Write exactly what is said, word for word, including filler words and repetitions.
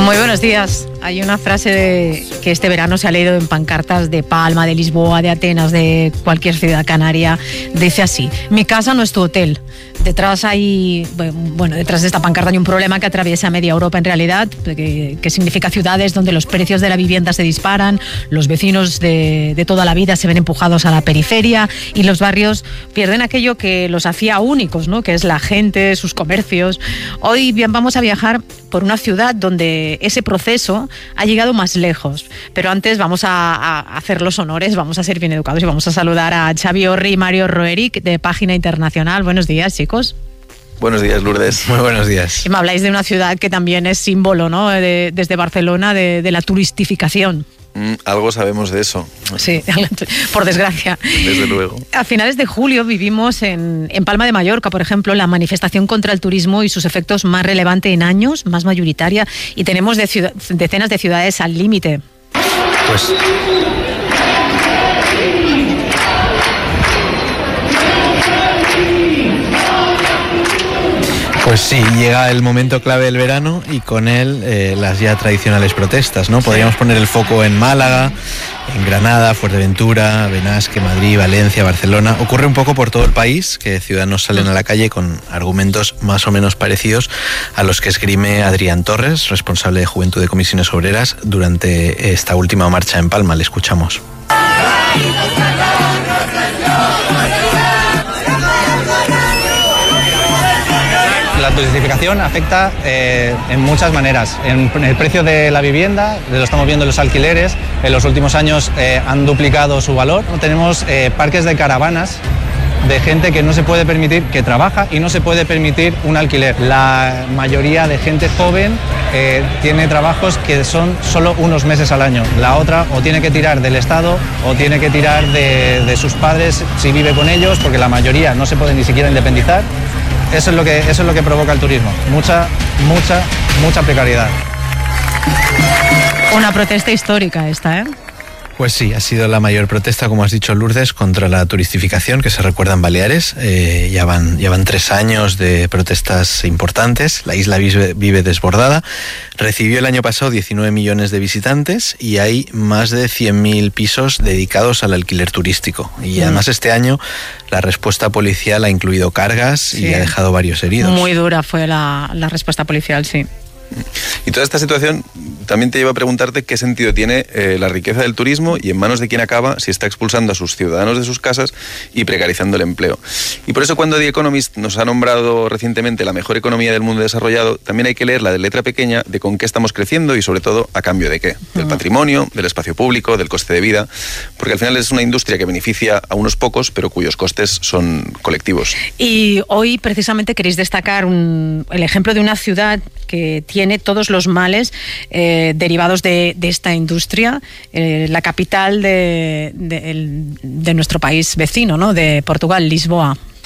Muy buenos días. Hay una frase de, que este verano se ha leído en pancartas de Palma, de Lisboa, de Atenas, de cualquier ciudad canaria. Dice así: mi casa no es tu hotel. Detrás hay, bueno, detrás de esta pancarta hay un problema que atraviesa media Europa en realidad, que, que significa ciudades donde los precios de la vivienda se disparan, los vecinos de, de toda la vida se ven empujados a la periferia y los barrios pierden aquello que los hacía únicos, ¿no? Que es la gente, sus comercios. Hoy bien, vamos a viajar por una ciudad donde ese proceso ha llegado más lejos. Pero antes vamos a, a hacer los honores, vamos a ser bien educados y vamos a saludar a Xavi Orri y Mario Roerich de Página Internacional. Buenos días, chicos. Buenos días, Lourdes. Muy buenos días. Y me habláis de una ciudad que también es símbolo, ¿no? De, desde Barcelona, de, de la turistificación. Mm, algo sabemos de eso. Sí, por desgracia. Desde luego. A finales de julio vivimos en, en Palma de Mallorca, por ejemplo, la manifestación contra el turismo y sus efectos más relevante en años, más mayoritaria, y tenemos de ciudad, decenas de ciudades al límite. Pues... Pues sí, llega el momento clave del verano y con él eh, las ya tradicionales protestas, ¿no? Podríamos poner el foco en Málaga, en Granada, Fuerteventura, Benasque, Madrid, Valencia, Barcelona. Ocurre un poco por todo el país que ciudadanos salen a la calle con argumentos más o menos parecidos a los que esgrime Adrián Torres, responsable de Juventud de Comisiones Obreras, durante esta última marcha en Palma. Le escuchamos. La turistificación afecta eh, en muchas maneras. En el precio de la vivienda, lo estamos viendo en los alquileres, en los últimos años eh, han duplicado su valor. Tenemos eh, parques de caravanas de gente que no se puede permitir, que trabaja y no se puede permitir un alquiler. La mayoría de gente joven eh, tiene trabajos que son solo unos meses al año. La otra o tiene que tirar del Estado o tiene que tirar de, de sus padres si vive con ellos, porque la mayoría no se puede ni siquiera independizar. Eso es lo que, eso es lo que provoca el turismo, mucha, mucha, mucha precariedad. Una protesta histórica esta, ¿eh? Pues sí, ha sido la mayor protesta, como has dicho, Lourdes, contra la turistificación que se recuerda en Baleares. Eh, ya van, ya van tres años de protestas importantes. La isla vive, vive desbordada. Recibió el año pasado diecinueve millones de visitantes y hay más de cien mil pisos dedicados al alquiler turístico. Y además este año la respuesta policial ha incluido cargas sí. y ha dejado varios heridos. Muy dura fue la, la respuesta policial, sí. Y toda esta situación también te lleva a preguntarte qué sentido tiene eh, la riqueza del turismo y en manos de quién acaba si está expulsando a sus ciudadanos de sus casas y precarizando el empleo. Y por eso cuando The Economist nos ha nombrado recientemente la mejor economía del mundo desarrollado, también hay que leer la de letra pequeña de con qué estamos creciendo y sobre todo a cambio de qué. Del uh-huh. patrimonio, del espacio público, del coste de vida, porque al final es una industria que beneficia a unos pocos pero cuyos costes son colectivos. Y hoy precisamente queréis destacar un, el ejemplo de una ciudad que tiene todos los males eh, derivados de, de esta industria, eh, la capital de, de, el, de nuestro país vecino, ¿no? De Portugal, Lisboa.